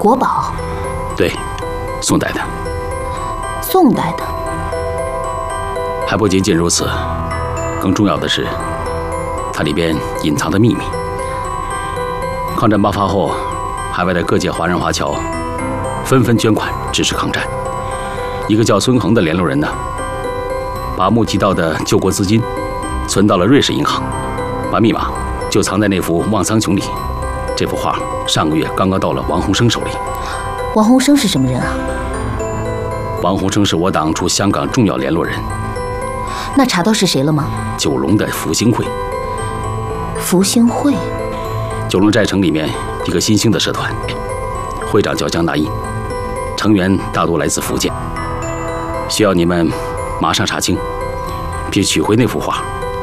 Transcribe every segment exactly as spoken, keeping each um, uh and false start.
国宝？ 对，宋代的。 宋代的。 还不仅仅如此，更重要的是，它里边隐藏的秘密。抗战爆发后，海外的各界华人华侨纷纷捐款支持抗战。一个叫孙恒的联络人呢，把募集到的救国资金存到了瑞士银行，把密码就藏在那幅《望苍穹》里。这幅画上个月刚刚到了王洪生手里。 王洪生是什么人啊？ 王洪生是我党驻香港重要联络人。 那查到是谁了吗？ 九龙的福兴会。 福兴会。 九龙寨城里面一个新兴的社团，会长叫江大义，成员大多来自福建。需要你们马上查清，并取回那幅画。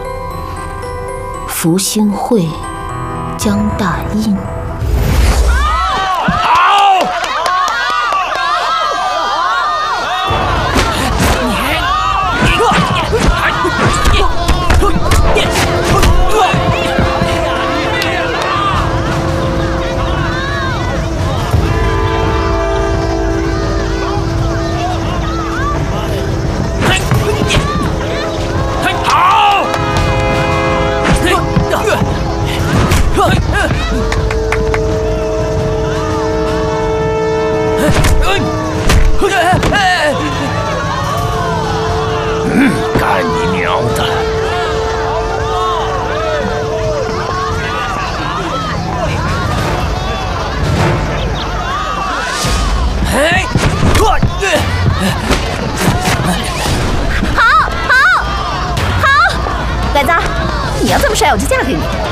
福兴会，江大义。 干你娘的！ 哎， 好，好，好，拐子，你要这么帅，我就嫁给你。